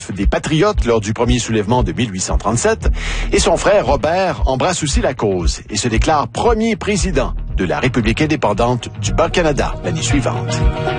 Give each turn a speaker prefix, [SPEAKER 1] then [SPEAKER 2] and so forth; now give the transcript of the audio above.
[SPEAKER 1] des Patriotes lors du premier soulèvement de 1837, et son frère Robert embrasse aussi la cause et se déclare premier président de la République indépendante du Bas-Canada l'année suivante.